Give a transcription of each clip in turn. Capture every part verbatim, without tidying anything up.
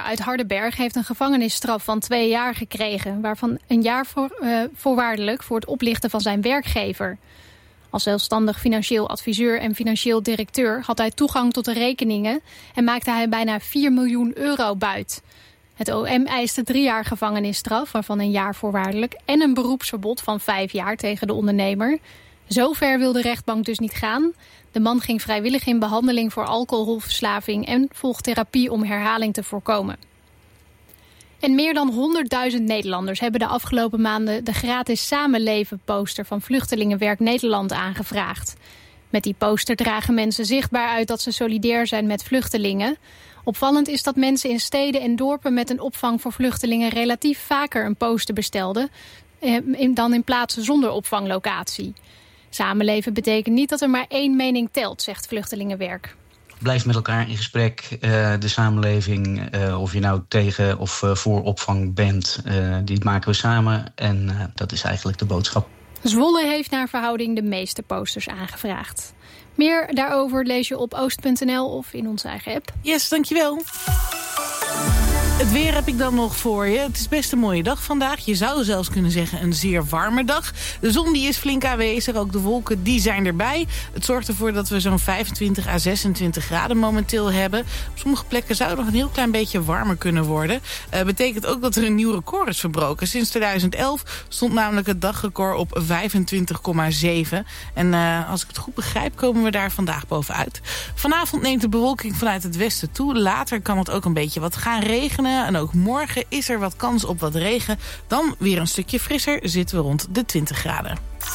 uit Hardenberg heeft een gevangenisstraf van twee jaar gekregen, waarvan een jaar voor, uh, voorwaardelijk voor het oplichten van zijn werkgever. Als zelfstandig financieel adviseur en financieel directeur had hij toegang tot de rekeningen en maakte hij bijna vier miljoen euro buit. Het O M eiste drie jaar gevangenisstraf, waarvan een jaar voorwaardelijk, en een beroepsverbod van vijf jaar tegen de ondernemer. Zover wil de rechtbank dus niet gaan. De man ging vrijwillig in behandeling voor alcoholverslaving en volgt therapie om herhaling te voorkomen. En meer dan honderdduizend Nederlanders hebben de afgelopen maanden de gratis Samenleven poster van Vluchtelingenwerk Nederland aangevraagd. Met die poster dragen mensen zichtbaar uit dat ze solidair zijn met vluchtelingen. Opvallend is dat mensen in steden en dorpen met een opvang voor vluchtelingen relatief vaker een poster bestelden eh, dan in plaatsen zonder opvanglocatie. Samenleven betekent niet dat er maar één mening telt, zegt Vluchtelingenwerk. Blijf met elkaar in gesprek. Uh, de samenleving, uh, of je nou tegen of uh, voor opvang bent, uh, die maken we samen. En uh, dat is eigenlijk de boodschap. Zwolle heeft naar verhouding de meeste posters aangevraagd. Meer daarover lees je op oost punt n l of in onze eigen app. Yes, dankjewel. Het weer heb ik dan nog voor je. Het is best een mooie dag vandaag. Je zou zelfs kunnen zeggen een zeer warme dag. De zon die is flink aanwezig. Ook de wolken die zijn erbij. Het zorgt ervoor dat we zo'n vijfentwintig à zesentwintig graden momenteel hebben. Op sommige plekken zou het nog een heel klein beetje warmer kunnen worden. Uh, betekent ook dat er een nieuw record is verbroken. Sinds tweeduizend elf stond namelijk het dagrecord op vijfentwintig komma zeven. En uh, als ik het goed begrijp komen we daar vandaag bovenuit. Vanavond neemt de bewolking vanuit het westen toe. Later kan het ook een beetje wat gaan regenen. En ook morgen is er wat kans op wat regen. Dan weer een stukje frisser, zitten we rond de twintig graden.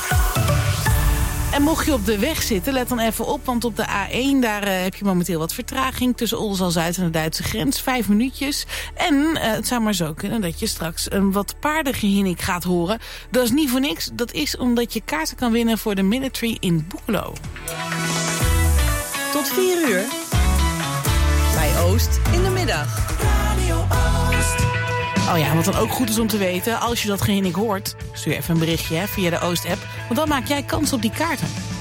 En mocht je op de weg zitten, let dan even op. Want op de A één, daar uh, heb je momenteel wat vertraging. Tussen Oldenzaal-Zuid en de Duitse grens. Vijf minuutjes. En uh, het zou maar zo kunnen dat je straks een wat paardengehinnik gaat horen. Dat is niet voor niks. Dat is omdat je kaarten kan winnen voor de Military in Boekelo. Tot vier uur. Bij Oost in de middag. Radio Oost. Oh ja, wat dan ook goed is om te weten, als je dat gehinnik hoort, stuur even een berichtje hè, via de Oost-app, want dan maak jij kans op die kaarten.